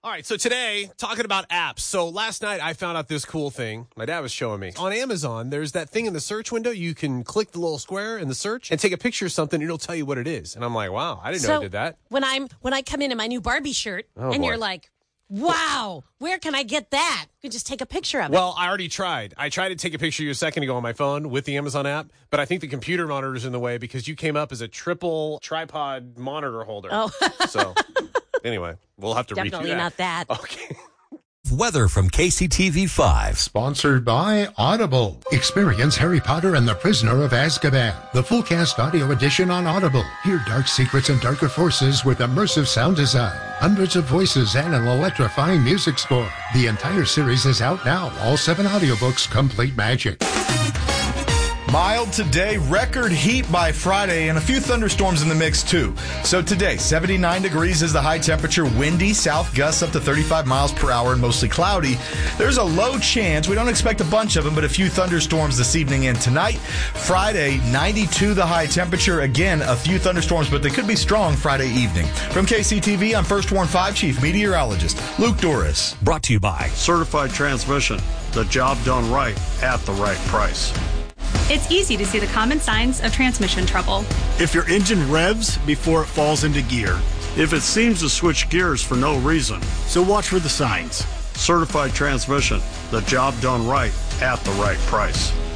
All right, so today, talking about apps. So last night, I found out this cool thing. My dad was showing me. On Amazon, there's that thing in the search window. You can click the little square in the search and take a picture of something, and it'll tell you what it is. And I'm like, wow, I didn't know I did that. When I come in my new Barbie shirt, you're like, wow, where can I get that? You can just take a picture of it. Well, I already tried. I tried to take a picture of you a second ago on my phone with the Amazon app, but I think the computer monitor is in the way because you came up as a triple tripod monitor holder. Oh. So, anyway, we'll have to redo that. Definitely not that. Okay. Weather from KCTV5. Sponsored by Audible. Experience Harry Potter and the Prisoner of Azkaban, the full cast audio edition on Audible. Hear dark secrets and darker forces with immersive sound design, hundreds of voices, and an electrifying music score. The entire series is out now. All 7 audiobooks, complete magic. Mild today, record heat by Friday, and a few thunderstorms in the mix too. So today, 79 degrees is the high temperature, windy, south gusts up to 35 miles per hour and mostly cloudy. There's a low chance, we don't expect a bunch of them, but a few thunderstorms this evening and tonight. Friday, 92 the high temperature. Again, a few thunderstorms, but they could be strong Friday evening. From KCTV, I'm First Warn 5 Chief Meteorologist Luke Doris. Brought to you by Certified Transmission, the job done right at the right price. It's easy to see the common signs of transmission trouble. If your engine revs before it falls into gear. If it seems to switch gears for no reason. So watch for the signs. Certified Transmission, the job done right at the right price.